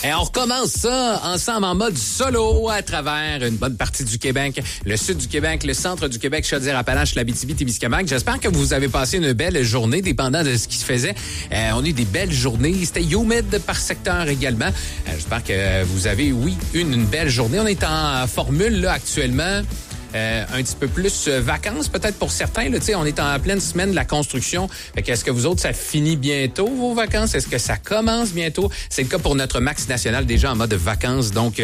Et on recommence ça ensemble en mode solo à travers une bonne partie du Québec, le sud du Québec, le centre du Québec, Chaudière-Appalaches, l'Abitibi-Témiscamingue. J'espère que vous avez passé une belle journée, dépendant de ce qui se faisait. On a eu des belles journées. C'était humide par secteur également. J'espère que vous avez, une belle journée. On est en formule là actuellement. Un petit peu plus vacances, peut-être pour certains. Là, on est en pleine semaine de la construction. Fait que est-ce que vous autres, ça finit bientôt, vos vacances? Est-ce que ça commence bientôt? C'est le cas pour notre Max National, déjà en mode vacances. Donc,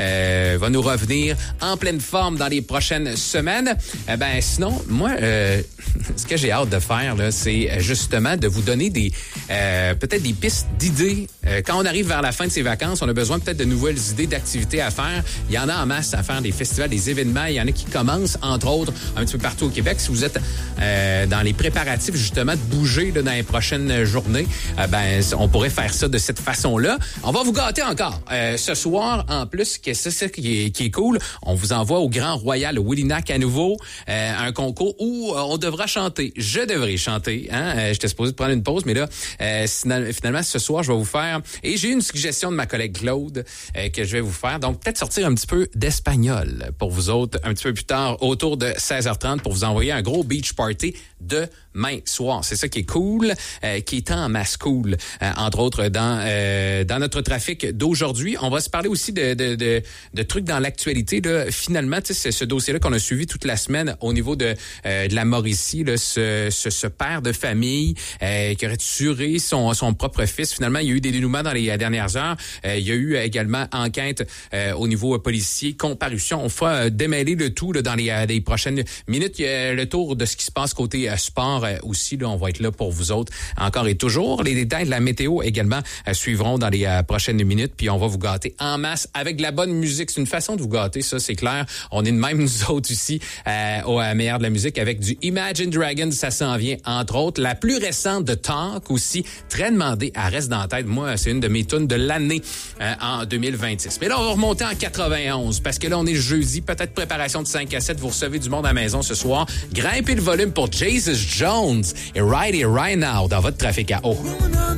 va nous revenir en pleine forme dans les prochaines semaines. Sinon, moi, ce que j'ai hâte de faire, là, c'est justement de vous donner peut-être des pistes d'idées. Quand on arrive vers la fin de ces vacances, on a besoin peut-être de nouvelles idées d'activités à faire. Il y en a en masse à faire, des festivals, des événements. Il y en a qui commence, entre autres, un petit peu partout au Québec. Si vous êtes dans les préparatifs, justement, de bouger là, dans les prochaines journées, on pourrait faire ça de cette façon-là. On va vous gâter encore. Ce soir, en plus, c'est ça qui est cool, on vous envoie au Grand Royal Willynack à nouveau, un concours où on devra chanter. Je devrais chanter. J'étais supposé de prendre une pause, mais là, finalement, ce soir, je vais vous faire... Et j'ai eu une suggestion de ma collègue Claude que je vais vous faire. Donc, peut-être sortir un petit peu d'espagnol pour vous autres, un petit peu plus tard, autour de 16h30, pour vous envoyer un gros beach party demain soir. C'est ça qui est cool, qui est en masse cool, entre autres dans notre trafic d'aujourd'hui. On va se parler aussi de trucs dans l'actualité. Là. Finalement, c'est ce dossier-là qu'on a suivi toute la semaine au niveau de la Mauricie, là, ce père de famille qui aurait tué son propre fils. Finalement, il y a eu des dénouements dans les dernières heures. Il y a eu également enquête au niveau policier, comparution. On fera démêler le tout là, dans les prochaines minutes. Il y a le tour de ce qui se passe côté sport aussi. Là, on va être là pour vous autres encore et toujours. Les détails de la météo également suivront dans les prochaines minutes. Puis on va vous gâter en masse avec de la bonne musique. C'est une façon de vous gâter, ça, c'est clair. On est de même, nous autres, ici, au meilleur de la musique avec du Imagine Dragons. Ça s'en vient, entre autres. La plus récente de Talk aussi, très demandée. Elle reste dans la tête. Moi, c'est une de mes tunes de l'année en 2026. Mais là, on va remonter en 91 parce que là, on est jeudi. Peut-être préparation de 5 à 7. Vous recevez du monde à la maison ce soir. Grimpez le volume pour Jesus Jones et Right Here, Right Now dans votre trafic à eau.